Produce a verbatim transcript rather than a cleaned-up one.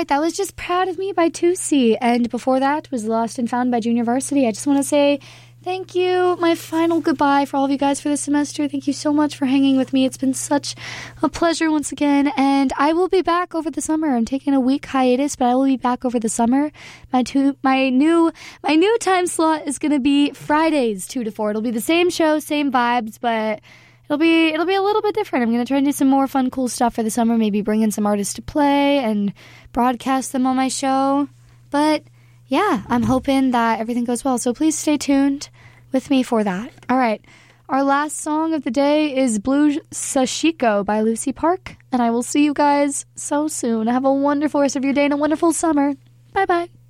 right, that was just Proud of Me by Tusi. And before that was Lost and Found by Junior Varsity. I just want to say thank you, my final goodbye for all of you guys for this semester. Thank you so much for hanging with me. It's been such a pleasure once again. And I will be back over the summer. I'm taking a week hiatus, but I will be back over the summer. My two, my new, my new time slot is going to be Fridays, two to four. It'll be the same show, same vibes, but It'll be it'll be a little bit different. I'm going to try and do some more fun, cool stuff for the summer. Maybe bring in some artists to play and broadcast them on my show. But yeah, I'm hoping that everything goes well. So please stay tuned with me for that. All right. Our last song of the day is Blue Sashiko by Lucy Park. And I will see you guys so soon. Have a wonderful rest of your day and a wonderful summer. Bye-bye.